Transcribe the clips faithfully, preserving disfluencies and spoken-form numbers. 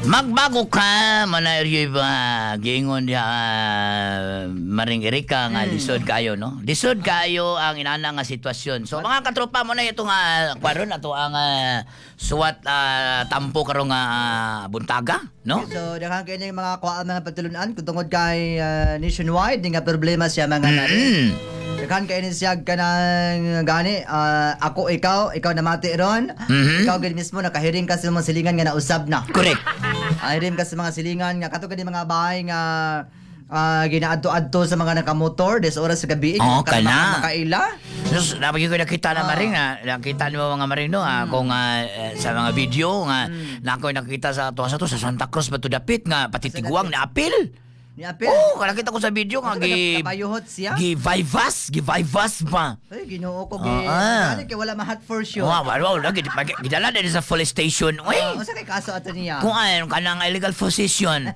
Magbago ka, manayri ba, gingon niya, uh, maring Erika nga, mm. lisod kayo, no? Lisod kayo ang inana nga sitwasyon. So, mga katropa mo na ito nga, kwaron, ato ang uh, suwat uh, tampo karong nga uh, buntaga, no? So, dakan kayo yung mga kuwaan mga patulunan, kung tungod kay uh, nationwide, di nga problema siya mga mm-hmm. narin. Dakan kayo nisiyag ka ng gani, uh, ako, ikaw, ikaw na mati ron, mm-hmm. ikaw gani mismo, nakahiring ka sa mga silingan nga nausab na. Correct. Hiring ka sa mga silingan nga, kato ka di mga bahay nga, uh, ginaadto-adto sa mga nakamotor, des oras sa gabi, oh, ka na. Makaila. So, napagin ko nakita na uh, maring, ha? Nakita mo mga maring, no? Ha? Mm. Kung uh, sa mga video, nga, mm. na ako nakita sa to sa to, sa Santa Cruz, Bato Dapit, nga, patitiguang na apil. Ni apil? Oo, oh, nakita ko sa video nga, gi... Kapayuhot siya? Gi-vivas, gi-vivas ba? Ay, ginoo ko, gi... Uh, uh. Kaya wala ma-hot for sure. Oo, wow, wow, gidala na sa police station. Uy! Uh, Masa kay kaso ato niya? Kung ano, kanang illegal possession.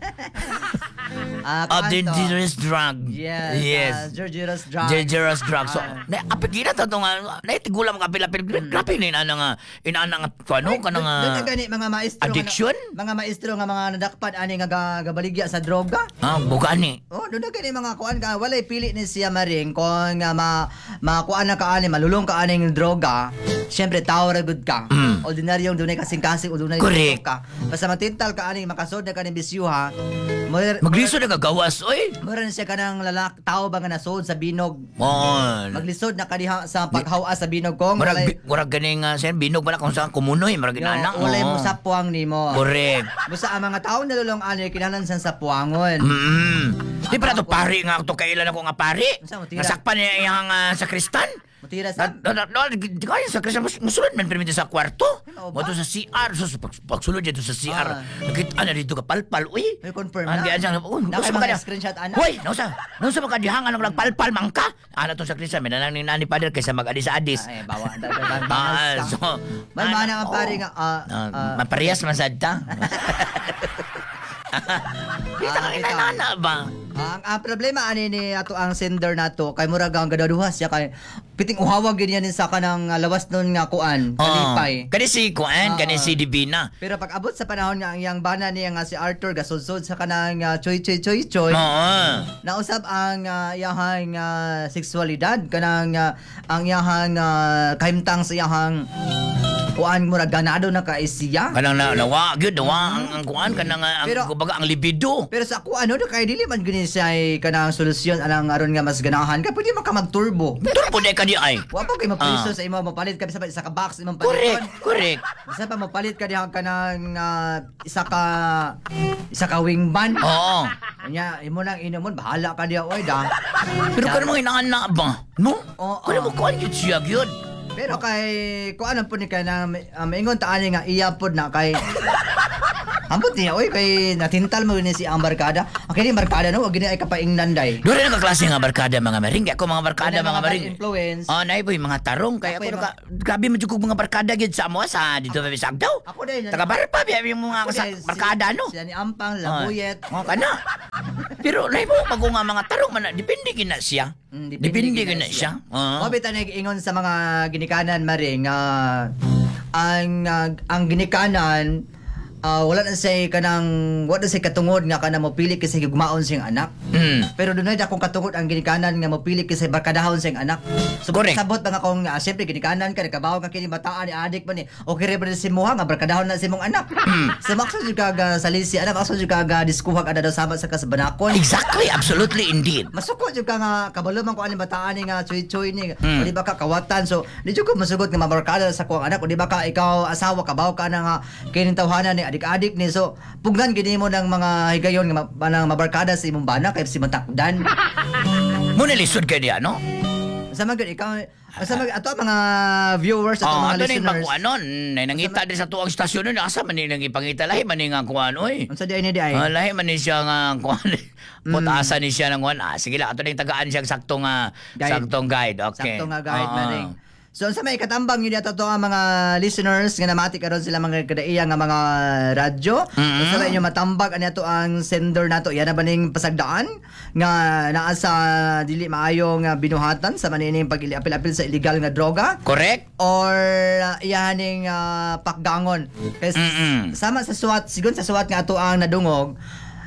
Uh, of dangerous drug. Yes. Yes. Uh, dangerous drug. Dangerous drug. So, uh, na apigina ta to nga, naitigulam mga pilapil. Mm. Grabe ni inana nga, inana nga, ano, kanang doon gani mga maestro. Addiction? Nga, mga maestro nga mga nadakpan, ani nga gabaligya sa droga. Ah, buka ni. Oh, doon gani mga kuan ka, walay pili ni siya maring, kung nga ma, makuan na ka ani, malulong ka ani ng droga, siyempre, tao ra good ka. Mm. Ordinaryong dunay kasing-kasing, o dunay ka. Basta matintal ka ani, makasod na ka ni bisyuha, maglisod na kagawas, oy. Meron siya kanang lalak tao ba nga nasod sa binog. Mon. Maglisod na kadiha sa paghawa sa binog kong. Murag murag ganing uh, sen binog bala kung saan kumunoy, murag inana. Ulay mo sa puwang nimo. Correct. Busa ang mga tao nalulong ani kinahanglan san sa puwangon. Mm. Di pala to pari nga to kailan ako nga pari. Nasakpan niya iyang uh, sakristan. Mutira sa. No, no, no, di kaya sa kristan musulod man permite sa kwarto. Mo to sa C R, so pagsulod dito sa C R. Nakita na dito ka palpal, uy. May confirm na. Ang diyan, oh, nakay mga screenshot ana. Hoy, nausa. Nausa ba ka dihangan ng nagpalpal man ka? Ana to sa kristan, may nanang ni nani pader kaysa mag-adis sa adis. Ay, bawa dagan. Ah, so man man ang pare nga maparehas man sad ta. Kita ka inana ba? Ang ang problema ani ni ato ang sender nato kay murag ang gadaduhas siya kay piting uhawag gid yan sa kanang uh, lawas nun nga kuan kalipay. Uh, kani si kuan, uh, kani si Divina. Pero pag abot sa panahon nga ang yang bana niya nga si Arthur gasudsod sa kanang uh, choy choy choy choy. Uh, nausab ang uh, iyahang uh, sexualidad kanang uh, ang iyahang uh, kahimtang sa iyahang kuan murag ganado na ka siya. Kanang na nawa gyud nawa ang, ang kuan kanang ang pero, kumbaga ang libido. Pero sa kuan no kay dili man gani siya kanang solusyon anang aron nga mas ganahan ka pwede man ka magturbo. Turbo day ka di ay. Wa pa kay mapriso uh. sa imo mapalit ka sa isa ka box imong palit. Correct, correct. Isa pa mapalit ka diha kanang uh, isa ka isa ka wingman. Oo. Nya imo nang inomon bahala ka diha oy da. Pero kano mo inaan na ba? No? Oh, kano mo kuan gyud siya gyud. Pero kay kuan po ni kay na uh, maingon ta ani nga iya pod na kay ambot niya oy kay natintal mo ni si ang barkada. Okay ni barkada no, wag gini ay kapaingnan day. Dure na ka klase nga barkada mga maring. Ako mga barkada mga, mga maring. Influence. Oh, nay boy mga tarong kay ako, ako ka grabe man jud mga barkada gid sa amo sa dito sa Bisagdaw. Ako din. Taga Barpa biya yung mga sa barkada no. Siya ni Ampang Labuyet. Oh, kana. Pero nay mo pag nga mga tarong man depende gina siya. Mm, depende gina siya. Oh. Uh. Mabita nag-ingon sa mga ginikanan maring uh, ang uh, ang ginikanan Uh, wala na say kanang wala na say katungod nga kana mopili kasi gugmaon siyang anak. Mm. Pero dunay akong katungod ang ginikanan nga mopili kasi barkadahon siyang anak. So sabot ba nga kung uh, siyempre ginikanan ka nakabaw ka kini bataan ni adik man ni. Okay ra ba si mo nga barkadahon na si mong anak. Mm. Sa maksud jud ka ga salisi ana maksud jud ka ga diskuhag ana daw sama sa kasabanakon. Exactly, absolutely indeed. Masuko jud ka nga kabalo man ko ani bataan ni nga choy-choy ni. Mm. Di ba ka kawatan so di jud ko masugot nga mabarkada sa kuang anak o di ba ka ikaw asawa kabaw ka na nga kining tawhanan ni adik-adik ni so pugnan gini mo ng mga higayon nga manang mabarkada sa imong bana kay si matakdan. Mo nilisod kay diya no? Sa magud ikaw sa mag ato mga viewers ato oh, mga ato listeners. Oh, ato anon, nay nangita din sa tuang stasyon ni asa man ni nangipangita lahi man ni nga kuan oy. Unsa di ni di ay? Ah, lahi man ni siya nga kuan. Putasa ni siya nang kuan. Ah, sige la ato ning tagaan siya saktong uh, saktong guide. Okay. Saktong nga guide uh, man ring. So sa may katambang yun yato to ang mga listeners nga namati karon sila mga kadaiya nga mga radyo. Mm-hmm. So, sa inyo matambag ano to ang sender nato. Yan na ba ning pasagdaan nga naa sa dili maayo nga binuhatan sa manining pag-apil-apil sa illegal nga droga Correct? or uh, iyahaning uh, pakgangon. Kasi Mm-mm. sama sa suwat sigon sa suwat nga ato ang nadungog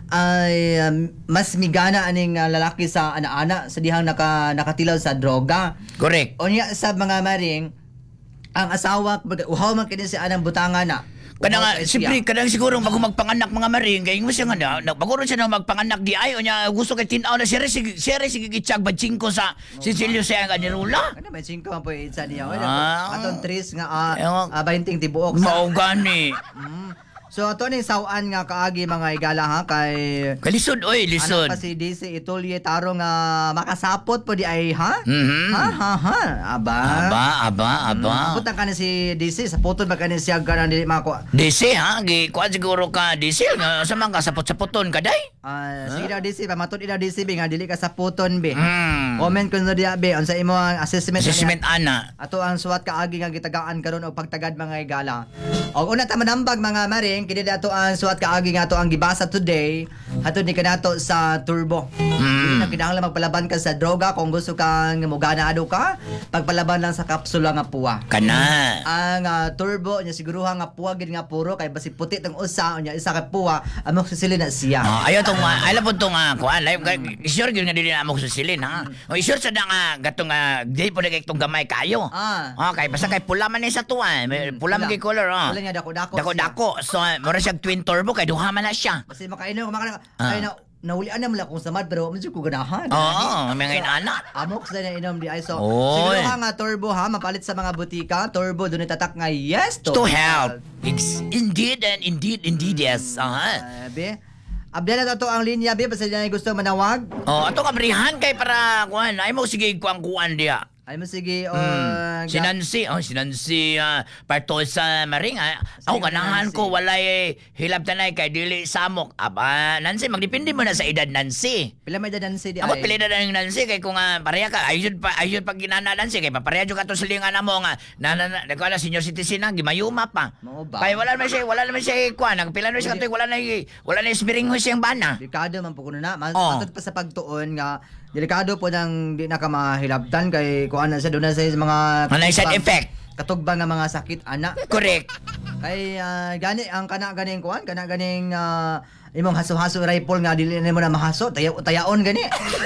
ay um, mas migana aning uh, lalaki sa ana-ana sa dihang naka, nakatilaw sa droga. Correct. Unya sa mga maring ang asawa uhaw man kini si anang butanga na. Kada nga, Uhaw kay siyempre, siya. kadang siguro bago magpanganak mga maring, kaya mo siya nga na, na- bago rin siya na magpanganak di ay, o niya gusto kay tinaw na siya rin, sige, siya rin sige gitsag badchingko sa Sicilio siya nga nirula. Ano may singko man po isa niya. Ah. Atong tris nga uh, Ewan. uh, bahinting tibuok sa. Mao gani. Mm. So ato ni sawan nga kaagi mga igala ha kay Kalisod, oy, lisod. ano pa si D C Itulye taro nga makasapot po di ay ha? Mhm. Ha ha ha. Aba. Aba, aba, aba. Putan ka na si D C sa putod ba ka ni siya ganang dili mako. D C ha, gi kuan siguro ka diesel nga sa mga sapot-sapoton kaday. Ah, sige daw D C, pamatod ida D C be nga dili ka sa puton be. Hmm. Comment kun diya be unsa imo ang assessment Assessment ana. ato ang suwat kaagi nga gitagaan karon og pagtagad mga igala. Og una ta manambag mga maring kini dato ang suwat kaagi nga ato ang gibasa today hatod ni kanato sa turbo. Dili na kinahanglan magpalaban ka sa droga kung gusto kang mugana ado ka, pagpalaban lang sa kapsula nga puwa. Kana. Ang ah, turbo nya siguruha nga puwa gid nga puro kay basi puti tong usa nya isa ka puwa amo sisilin na siya. Ah, ayaw tong uh, alam po tong uh, kuan live sure gyud nga dili na mo susilin ha. O sure sa nga gatong uh, di po nagay tong gamay kayo. Ah. Ah, kay basta kay pula man ni sa tuwa. May pula man kay color ah. Pula niya dako-dako. Dako-dako. So mura siya twin turbo kay duha man na siya. Basi makainom kumakain Ah. ay na naulian na mo lang kung samad pero medyo ko ganahan. Oo, mga inana. Amok sa na inom di ay so. Oy. Siguro nga turbo ha mapalit sa mga butika, turbo doon tatak nga yes to, To help. Ex- Indeed and indeed, indeed yes. Ah. Sabi. Abdala na to ang linya be basta niya gusto manawag. Oh, ato kabrihan kay para kuan ay mo sige kuan kuan dia. Ay mo sige o Hmm. Si ga- Nancy, oh, si Nancy uh, Partosa Maring, ah. Ako Si ganahan Nancy. ko walay hilab tanay kay dili samok. Aba, Nancy magdepende mo na sa edad Nancy. pila may dadan si di Amo ay. pili na ng Nancy kay kung uh, pareha ka ayun pa ayun pag ginana Nancy kay pareha jud ka to silingan namo nga na na na ko ala senior citizen na gimayuma pa. Mao ba? Kay wala naman siya wala naman siya kuan nagpila na siya katoy wala na wala na spiring hoy siyang bana. Delikado man po kuno na. Mas, Oh. matod pa sa pagtuon nga delikado po nang di na ka mahilabtan kay kuan na sa doon na sa mga Ano yung side katugba- effect? katugba nga mga sakit ana. Correct. Kay ah, gani ang kana ganing kuan kana ganing ah, imong haso-haso rifle nga dili na mo na mahaso tayo tayaon gani.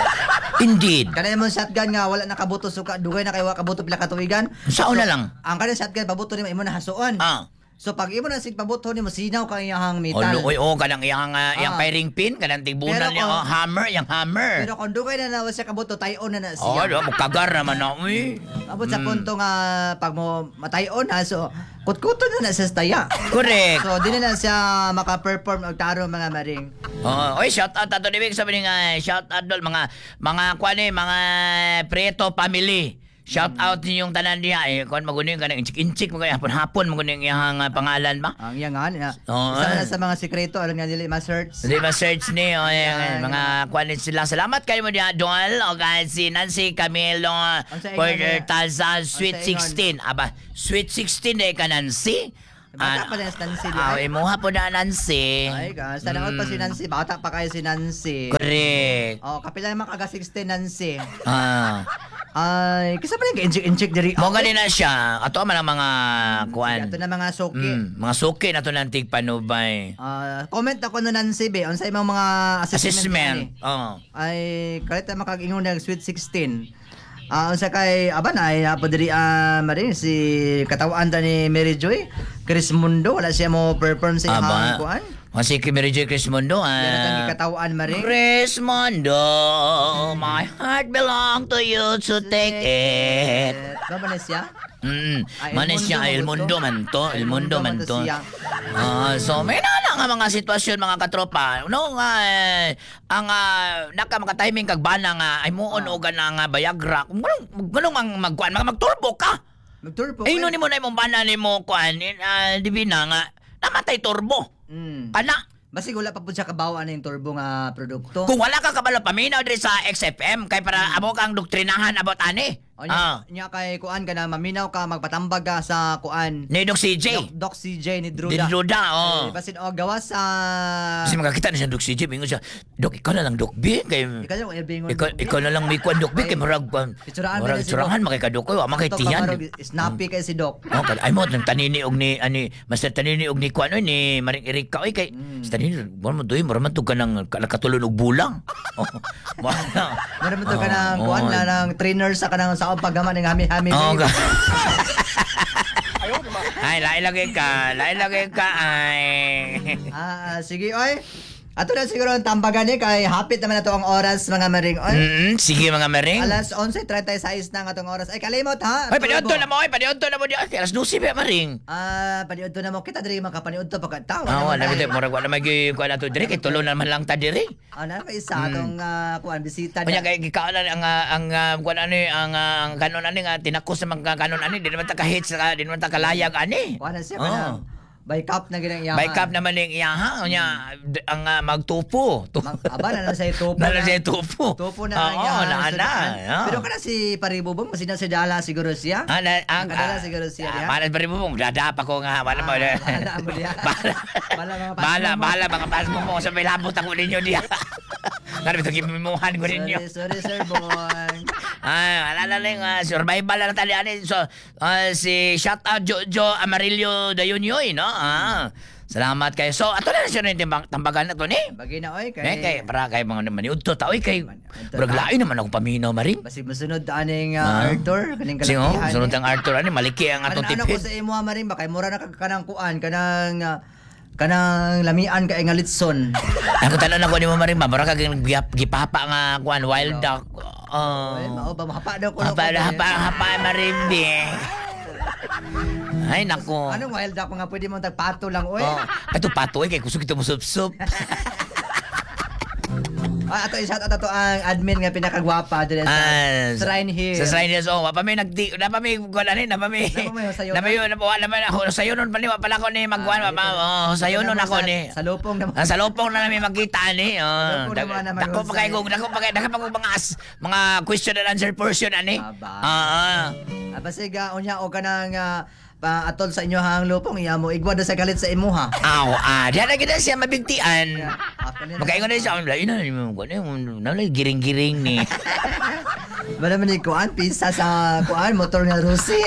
Indeed. Kana imong shotgun nga wala nakabuto suka dugay na kay wa kabuto pila ka tuigan. Sao na lang. Ang kana shotgun pabuto nimo imo na hasoon. Ah. So pag imo na sig pabuto nimo sinaw kay iyang metal. Oh, oy, oh, kanang iyang uh, iyang Ah. firing pin, kanang Pero tigbunan niya, kung- oh, hammer, yung hammer. Pero kung dugay na nawa siya kabuto tayon na na Oh, siya. do, kagar naman na, uy. Abot sa punto nga pag mo matayon ha so kutkuto na na sa taya. Correct. So di na na siya maka-perform og taro mga maring. Oh, oy, shout out ato dibig sabi nga shout out dol mga mga kuan mga Preto family. Shout out ninyong tanan diha eh kuan maguning kanang inchik-inchik mo kay hapon-hapon maguning iyang uh, pangalan ba? Ang iya nga niya. Oo, Isa eh. na sa mga sikreto alam nga dili ma-search. Di ba search ni o Yan. mga kuan sila. Salamat kayo mo diha Dol o guys si Nancy Camilo sa ingon Porter niya? Talza Ang Sweet sa ingon? sixteen. Aba, Sweet sixteen eh ka Nancy. Bata pa na si Nancy di Ah, ay. imuha po na Nancy. Ay ka, sa naot pa si Nancy, bata pa kayo si Nancy. Correct. Oh, kapila naman kaga sixteen Nancy. Ah. Ay, kisa pa nang inchik-inchik diri. Mo gani na siya. Ato man ang mga kuan. Ato na mga suki. Mm, mga suki na to ng tigpanubay. Ah, comment ako no Nancy be, unsa imong mga assessment? Assessment. ani? Oh. Ay kalit na makag-ingon ng Sweet sixteen. Ah, unsa kay aban ay apo diri ah marin si katawaan ta ni Mary Joy, Chris Mundo wala siya mo perform sa Aba. ihang kuan. Kasi kay Mary Joy Crismondo. Yan ang Ah. katawaan marin. Crismondo, my heart belong to you to take it. Ba man siya? Mm, Ah, El manis siya, Mundo El mo Mundo to? man to, El El Mundo Mundo man man to. to siya. Ah, so may na nga mga sitwasyon mga katropa. No nga eh, ang uh, naka mga timing kag bana nga ay muon Ah. og nga nga Viagra. Kung ganun ganun ang magkuan, mga magturbo ka. Magtour po. Ay no nimo na imong bana nimo kuan, uh, di bina nga namatay turbo. Mm. Kana Basig wala pa pud siya kabawa na yung turbo nga produkto. kung wala ka kabalo paminaw diri sa X F M kay para amo kang doktrinahan about ani. O nya, Ah. nya kay kuan ka na maminaw ka magpatambag ka sa kuan. Ni Doc C J. Doc, Doc C J ni Di Druda. Druda, oh. Eh, basin o gawas sa Kasi makakita na siya Doc C J, mingon siya, Doc, ikaw na lang Doc B, kay ikaw yung ilbingon. ikaw, ikaw na lang may kuan Doc B, kay marag kuan. Itsuraan ka Marag na si tsurahan Doc. makay ka Doc, wa makay Ito ka tiyan. marog, snappy kay si Doc. Oh, kad ay mo nang tanini og ni ani master tanini og ni kuan oy ni Maring Erika oy kay Mm. sa tanini mo mo doy mo man tug kanang nakatulon og bulang. Oh. Wala. Meron mo to ka ng Oh, kuan oh. na ng trainer sa kanang sa paggaman ng hami-hami. Oh, babe. ka. Ay, lain lagi ka, lain lagi ka ay. Ah, ah, sige oy. Ato na siguro ang tambagan ni kay hapit naman na to ang oras mga maring oy. Mm, sige mga maring. Alas onse treinta y seis na nga tong oras. Ay kalimot ha. Ay, Turbo. paniudto na mo, ay, paniudto na mo di. Ay, alas dose ba maring? Ah, paniudto na mo kita diri makapaniudto pagkatawa. Ah, wala mo murag wala magi kuan ato diri kay tulo naman lang ta diri. Ah, na may isa atong ah, kuan bisita Kunya na. kay gikaon na ang ah, ang ah, kuan ani ang ah, ang kanon ani nga tinakos sa mga kanon ani di naman ta ka-hit sa di naman ta kalayag ani. Kuan na siya Oh. kana. By cup na ginang iyahan. By cup naman ning iyaha nya d- ang ah, magtupo. Tu- Mag, aba na lang sa tupo na lang siya tupo. Tupo na ang Oo, iyahan, na na. sudan. Oo. Pero kana si Paribubong masina si Dala siguro siya. Ah, na, ang Nakadala siguro siya, ah, ya? malas pa rin mo mong dada pa ko nga wala mo. Ah, bahala mo diya. Bahala. Bahala mga pasmo Bahala, mo. bahala mga pasmo mo sa may labot ako ninyo diya. Nari ito kimimuhan ko ninyo. Sorry, sorry, sir Bon. Ah, alala lang, uh, survival na tali ani. So, ah, si shout out Jojo Amarillo Dayunyoy, no? Ah. Salamat kayo. So, ato na siya rin timbang tambagan na to ni. Bagay na oy Kay, kay kay para kay mga naman udto ta oy kay Udto brag ta. lain naman ako paminaw maring. basig mosunod aning Ah. uh, Arthur kaning Kasi oh, kalakihan. sunod ang Arthur ani maliki ang atong Ano ko tipid. sa imo maring ba kay mura na kag kanang kuan kanang ah, kanang lamian kay nga litson. Ako tanan ako ni mo maring ba mura kag gipapa nga kuan wild duck. Ay, Oh. mao ba mahapa daw ko. Hapa hapa hapa marimbi. Ay nako. Anong wild duck nga pwede mo tagpato lang oy. Oh, ato patoy kay kusog kita mo sup-sup. Ah, ato i-shout out ato ang admin nga pinakagwapa dire sa Ah, Shrine Hill. Sa Shrine Hills, oh, wa pa may nagdi, na pa may kuan ani, na pa may. Na pa may husayonon? Na pa yun, na pa wala naman ako sayonon pa ni wa pala ko ni magkuan, wa pa. Oh, sayonon ako ni. Sa lupong naman. Ah, sa lopong na namin magkita ni. Oh, Lopong naman naman dako pa kay husay. kung dako pa kay dako pa kung mga as- mga question and answer portion ani. Aba. Ah, ah. Ah, basig ah, unya o kanang ah, pa atol sa inyo hang lupong iya mo igwa do sa kalit sa imuha. Aw, ah, diyan na kita siya mabigtian. Ah, kanina- Magkaingon na siya, lain na ni mo kuan, na giring-giring ni. Wala man ni kuan pisa sa kuan motor nga Rusi.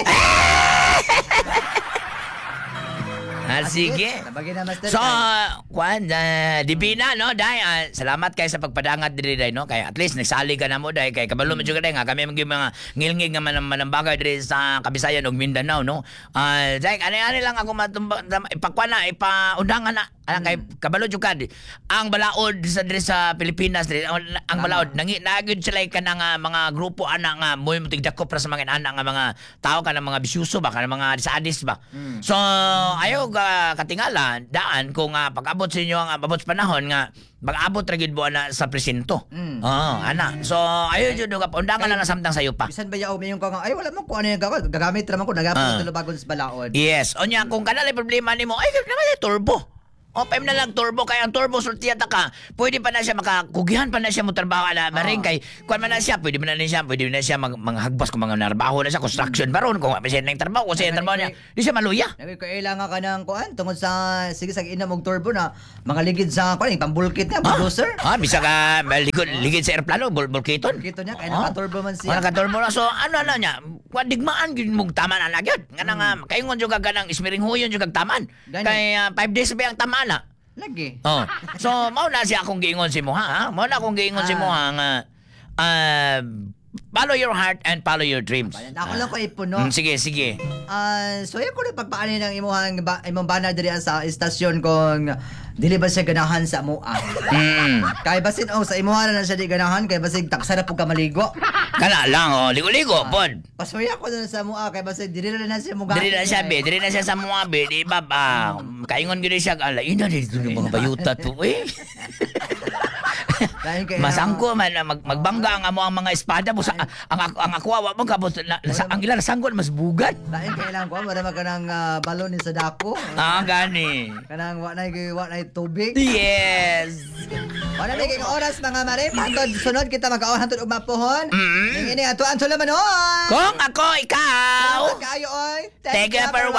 Ah, sige. Nabagi na master. So, kwan, uh, Divina, no, Day, ah, salamat kayo sa pagpadangat diri, Day, no, kay at least nagsali ka na mo, Day, kay kabalo mo juga, Day, nga, kami mga mga ngilngig nga man manambagay diri sa Kabisayan ug Mindanao, no. Ah, Day, ani-ani lang ako matumba, ipakwan na, ipaundangan na, alang kay kabalo juga, di. Ang balaod sa diri sa Pilipinas, diri, ang, ang balaod, nangi, nagid sila ka ng ah, mga grupo, ana nga, mo yung tigdakop para sa mga anak nga mga tao ka ng mga bisyuso ba, ka ng mga sadis ba. So, ayaw ka katingala, daan, kung uh, pag-abot sa inyo ang abot sa panahon nga, mag-abot ragid mo na sa presinto. Mm. Oo, ana. So, ayaw yun, ka, undangan na na samtang sayo pa. Bisan ba yaw may yung kang ay wala mo ko ano yung gagawin gagamit raman ko nagapon Ah. sa tulobagon sa balaod. Yes. O niya, kung kanalay problema ni mo, ay, naman yung turbo. O, pem na lang turbo, kaya ang turbo sultiyata ka, pwede pa na siya makakugihan pa na siya mo trabaho ala maring kay, kuan man na siya, pwede man na siya, pwede na siya mag, manghagbas kung mga narbaho na siya, construction baron, kung may siya nang trabaho, kung siya yung trabaho niya, di siya maluya. Nabi ko ilangan ka ng kuan tungod sa sige sa ina mong turbo na mga ligid sa kuan pambulkit nga bulldozer. Ah, bisa ka maligod, ligid sa aeroplano, bul bulkiton. Kito niya kay Ah. naka-turbo man Wala siya. ka turbo na. So, ano na niya? Kung digmaan, yun mong taman na nagyod. Nga na nga, kaingon yung kaganang ismiring huyon yung kagtaman. Gani. Kay ah, five days ba ang taman na? Lagi. Oh. So, mao na siya akong giingon si mo, ha? Mao na akong giingon si mo, ha? Nga, ah, follow your heart and follow your dreams. Bayan ako lang ko ipuno. Mm, sige, sige. Ah, so ko na pagpaani ng imuhang ba, imong bana diri sa istasyon kung dili ba siya ganahan sa mua. Mm. Kay basin oh sa imuha na siya di ganahan kay basig taksa na pug ka maligo. Kana lang, oh. Ligo-ligo, pod. Pasuya ko na sa mua kay basig dili na na siya muga. Dili na siya, be. Dili na siya sa mga, be. Di ba, ba? Kaingon gini siya, ala, ina, dito yung mga bayuta to, eh. Lain kay Masangko man na mag, magbangga ang amo ang mga espada mo sa ang ako ang ako wa mo kabot na, nasa, ang ilan nasangkot mas bugat. Lain kailang ko wala man kanang ah, balon ni sa dako. Ah, gani. Kanang wa nay wa nay tubig. Yes. Wala may kay oras mga mare. Pagod sunod kita mag-aon hantod og mapuhon. Mm. Ning ini ato ang sulaman oy. Kung ako ikaw. Kayo oy. Thank you for